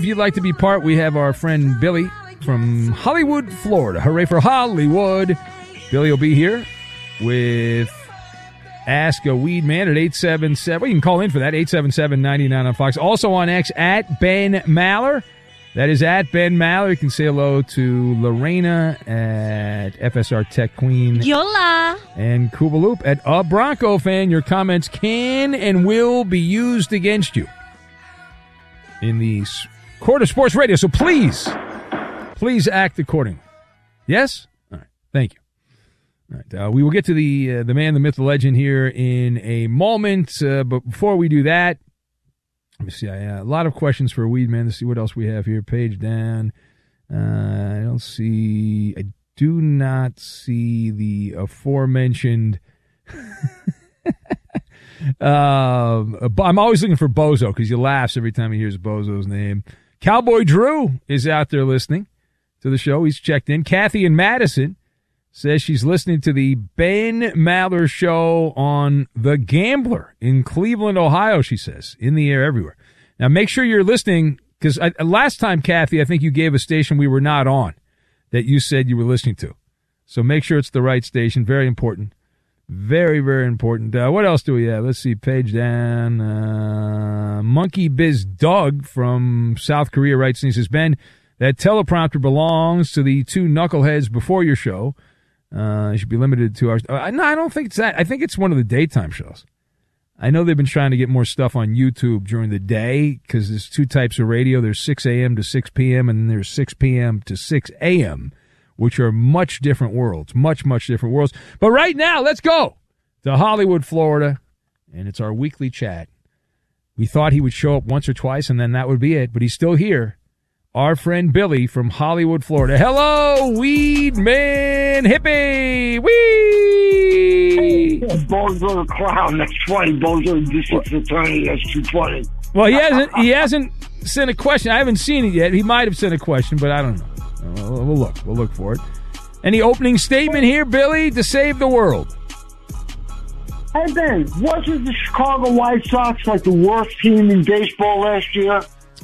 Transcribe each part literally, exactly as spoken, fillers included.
you'd like to be part, we have our friend Billy from Hollywood, Florida. Hooray for Hollywood. Billy will be here with Ask a Weed Man at eight seven seven. Well, you can call in for that, eight seven seven, nine nine on Fox. Also on X, at Ben Maller. That is at Ben Maller. You can say hello to Lorena at F S R Tech Queen. Yola. And Kubaloop at A Bronco Fan. Your comments can and will be used against you in the court of sports radio. So please, please act accordingly. Yes? All right. Thank you. All right, uh, we will get to the uh, the man, the myth, the legend here in a moment. Uh, but before we do that, let me see. I, uh, a lot of questions for Weed Man. Let's see what else we have here. Page down. Uh, I don't see. I do not see the aforementioned. um, I'm always looking for Bozo because he laughs every time he hears Bozo's name. Cowboy Drew is out there listening to the show. He's checked in. Kathy in Madison says she's listening to the Ben Maller show on The Gambler in Cleveland, Ohio, she says. In the air everywhere. Now, make sure you're listening, because last time, Kathy, I think you gave a station we were not on that you said you were listening to. So make sure it's the right station. Very important. Very, very important. Uh, what else do we have? Let's see. Page down. Uh, Monkey Biz Doug from South Korea writes, and he says, Ben, that teleprompter belongs to the two knuckleheads before your show. Uh, it should be limited to two hours. Uh, no, I don't think it's that. I think it's one of the daytime shows. I know they've been trying to get more stuff on YouTube during the day because there's two types of radio. There's six a.m. to six p.m. and then there's six p.m. to six a.m., which are much different worlds, much, much different worlds. But right now, let's go to Hollywood, Florida, and it's our weekly chat. We thought he would show up once or twice, and then that would be it, but he's still here. Our friend Billy from Hollywood, Florida. Hello, Weed Man Hippie! Wee! Bozo the clown. That's funny. Bozo the district attorney. That's too funny. Well, he hasn't. He hasn't sent a question. I haven't seen it yet. He might have sent a question, but I don't know. We'll, we'll look. We'll look for it. Any opening statement here, Billy, to save the world? Hey Ben, wasn't the Chicago White Sox like the worst team in baseball last year?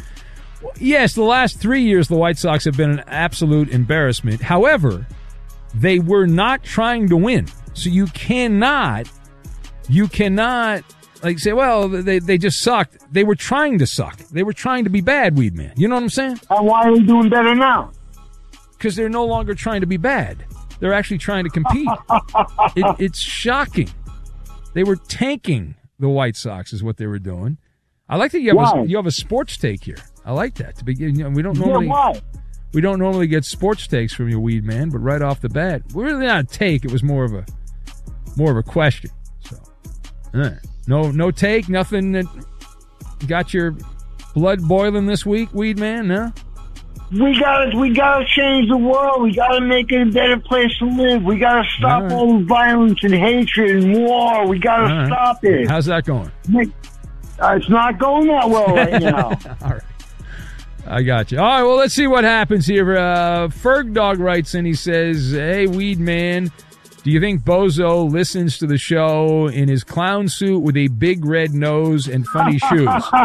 Yes, the last three years the White Sox have been an absolute embarrassment. However, they were not trying to win. So you cannot, you cannot, like, say, well, they, they just sucked. They were trying to suck. They were trying to be bad, Weed Man. You know what I'm saying? And why are they doing better now? Because they're no longer trying to be bad. They're actually trying to compete. it, it's shocking. They were tanking the White Sox is what they were doing. I like that you have a, you have a sports take here. I like that. To begin, you know, we don't normally yeah, why? we don't normally get sports takes from you, Weed Man, but right off the bat, we're really not a take. It was more of a more of a question. So, all right. no no take, nothing that got your blood boiling this week, Weed Man. No. We gotta we gotta change the world. We gotta make it a better place to live. We gotta stop all, right. all the violence and hatred and war. We gotta all stop right. it. How's that going? Make, uh, it's not going that well right now. All right. I got you. All right, well, let's see what happens here. Uh, Ferg Dog writes in, he says, hey, Weed Man, do you think Bozo listens to the show in his clown suit with a big red nose and funny shoes?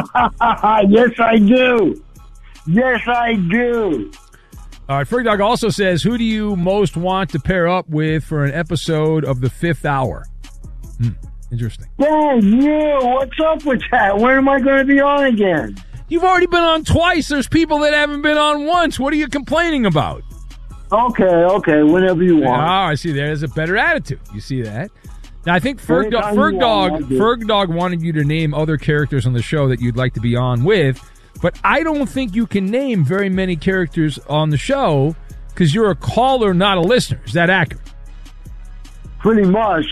Yes, I do. Yes, I do. All right, Ferg Dog also says, who do you most want to pair up with for an episode of The Fifth Hour? Hmm, interesting. Dang, you, what's up with that? When am I going to be on again? You've already been on twice. There's people that haven't been on once. What are you complaining about? Okay, okay, whenever you want. Oh, I see. There's a better attitude. You see that? Now, I think Ferg, Do- Ferg Dog Ferg Dog wanted you to name other characters on the show that you'd like to be on with, but I don't think you can name very many characters on the show because you're a caller, not a listener. Is that accurate? Pretty much.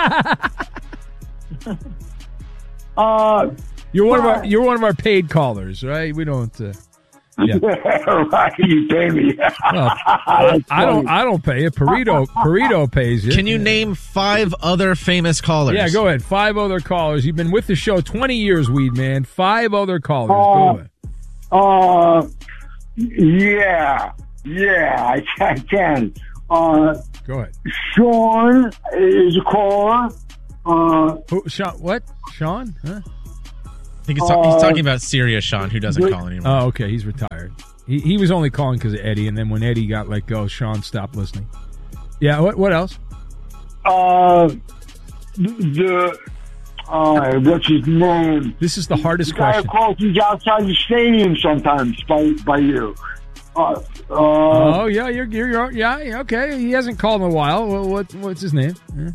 uh... You're one of our you're one of our paid callers, right? We don't. Uh, yeah. Right, you pay me. Well, I, I don't. I don't pay you. Burrito Burrito pays you. Can you name five other famous callers? Yeah, go ahead. Five other callers. You've been with the show twenty years, Weed Man. Five other callers. Uh, go ahead. Uh, yeah, yeah, I, I can. Uh, go ahead. Sean is a caller. Uh, Who, Sean? What? Sean? Huh? think he's, ta- he's talking about Serious Sean, who doesn't call anymore. Oh, okay. He's retired. He he was only calling because of Eddie, and then when Eddie got let go, Sean stopped listening. Yeah. What what else? Uh, the uh, what's his name? This is the hardest the guy question. Who calls he's outside the stadium sometimes by by you. Uh, uh, oh yeah, you're, you're you're yeah okay. He hasn't called in a while. What, what what's his name? Yeah.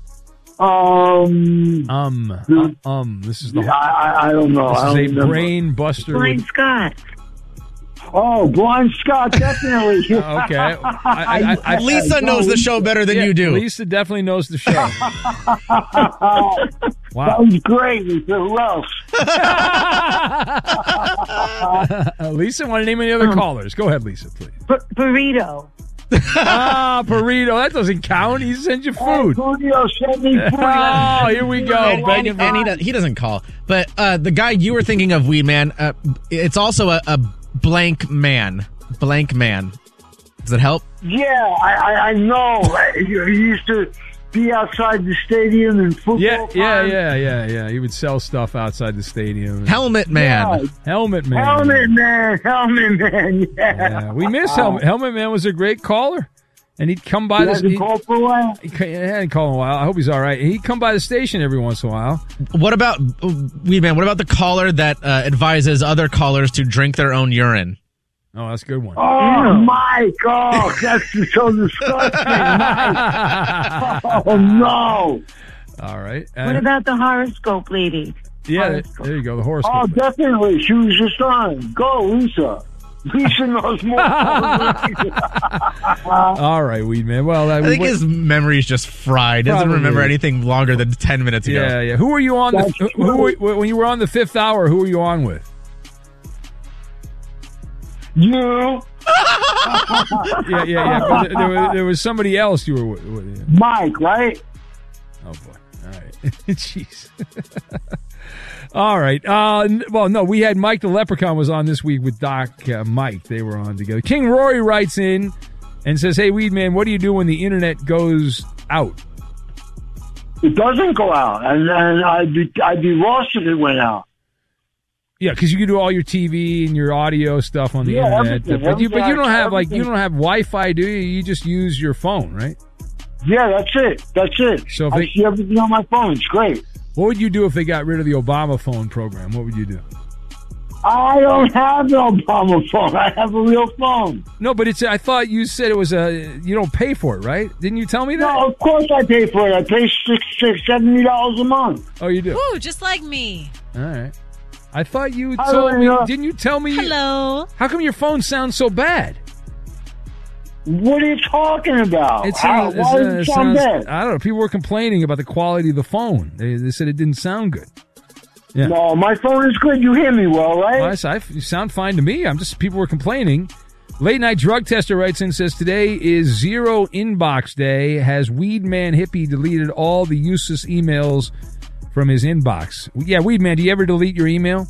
Um, um, the, um, um. This is the. Yeah, I, I don't know. This I is don't a remember. brain buster. Brian Scott. Oh, Brian Scott, definitely. okay. I, I, I, Lisa knows the show better than yeah, you do. Lisa definitely knows the show. Wow. That was great. Who else? uh, Lisa, want to name any other um, callers? Go ahead, Lisa, please. Bur- burrito. ah, burrito. That doesn't count. He sends you food. Burrito sent me food. Oh, here we go. And, and, and, and he, does, he doesn't call. But uh, the guy you were thinking of, Weed Man, uh, it's also a, a blank man. Blank man. Does it help? Yeah, I, I, I know. He used to be outside the stadium and football. Yeah, yeah, time. yeah, yeah, yeah. He would sell stuff outside the stadium. Helmet Man. Yeah. Helmet Man. Helmet Man. Helmet Man. Yeah. yeah we miss Helmet. Helmet Man was a great caller. And he'd come by he the hasn't called for a while? He, he hadn't called in a while. I hope he's all right. He'd come by the station every once in a while. What about, Weed Man, what about the caller that uh, advises other callers to drink their own urine? Oh, that's a good one. Oh, Mike. Oh, that's so disgusting. Mike. Oh, no. All right. Uh, what about the horoscope lady? Yeah, horoscope. there you go. The horoscope. Oh, definitely. She was just on. Go, Lisa. Lisa knows more. All right, Weed Man. Well, I, I think his memory's just fried. Doesn't Probably. remember anything longer than ten minutes ago. Yeah, yeah. Who were you on? The, who, who were, when you were on the fifth hour? Who were you on with? You. yeah, yeah, yeah. But there, was, there was somebody else you were with. with yeah. Mike, right? Oh boy. All right. Jeez. All right. Uh, well, no, we had Mike the Leprechaun was on this week with Doc uh, Mike. They were on together. King Rory writes in and says, "Hey, Weed Man, what do you do when the internet goes out?" It doesn't go out, and, and I'd be I'd be lost if it went out. Yeah, because you can do all your T V and your audio stuff on the yeah, internet, everything, but you but you don't have everything. like you don't have Wi-Fi, do you? You just use your phone, right? Yeah, that's it. That's it. So if I they, see everything on my phone. It's great. What would you do if they got rid of the Obama phone program? What would you do? I don't have no Obama phone. I have a real phone. No, but it's. I thought you said it was a. You don't pay for it, right? Didn't you tell me that? No, of course I pay for it. I pay six, six, seventy dollars a month. Oh, you do? Ooh, just like me. All right. I thought you I told me. know. Didn't you tell me? Hello. How come your phone sounds so bad? What are you talking about? It's, How, uh, why does uh, it sound sounds, bad? I don't know. People were complaining about the quality of the phone. They, they said it didn't sound good. Yeah. No, my phone is good. You hear me well, right? Well, I, I, you sound fine to me. I'm just people were complaining. Late Night Drug Tester writes in and says, today is zero inbox day. Has Weed Man Hippie deleted all the useless emails from his inbox? Yeah, Weed Man, do you ever delete your email?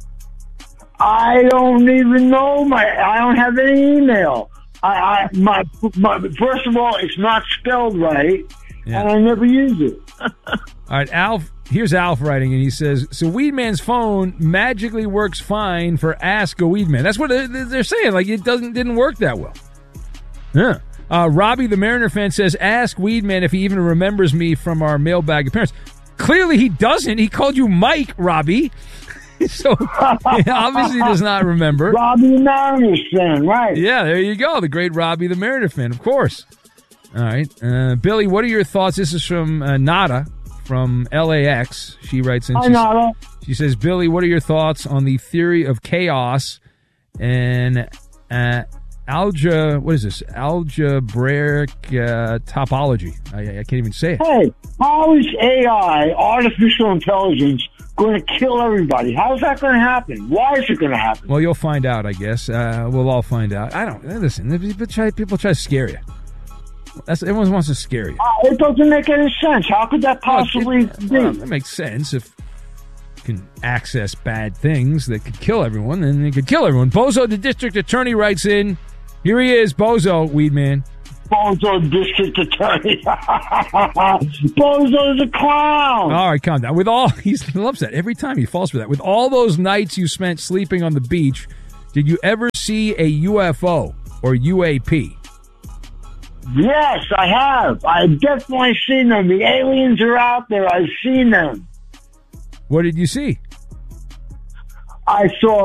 I don't even know my. I don't have any email. I, I my, my first of all, it's not spelled right, Yeah. and I never use it. All right, Alf. Here's Alf writing, and he says, so Weed Man's phone magically works fine for Ask a Weed Man. That's what they're saying. Like, it doesn't didn't work that well. Yeah. Uh, Robbie, the Mariner fan, says, ask Weed Man if he even remembers me from our mailbag appearance. Clearly he doesn't. He called you Mike, Robbie. So he obviously does not remember. Robbie the Mariner fan, right? Yeah, there you go. The great Robbie the Mariner fan, of course. All right. Uh, Billy, what are your thoughts? This is from uh, Nada from L A X. She writes in. Hi, she, Nada. She says, Billy, what are your thoughts on the theory of chaos and uh, algebra? What is this? Algebraic uh, topology. I, I can't even say it. Hey, how is A I, artificial intelligence, going to kill everybody? How is that going to happen? Why is it going to happen? Well, you'll find out, I guess. Uh, we'll all find out. I don't listen. People try, people try to scare you. That's everyone wants to scare you. Uh, it doesn't make any sense. How could that possibly well, it, be? well, it makes sense if you can access bad things that could kill everyone. Then they could kill everyone. Bozo, the district attorney, writes in. Here he is, Bozo, Weed Man. Bozo district attorney. Bozo's a clown. All right, calm down. With all he loves that every time he falls for that. With all those nights you spent sleeping on the beach, did you ever see a U F O or U A P? Yes, I have. I've definitely seen them. The aliens are out there. I've seen them. What did you see? I saw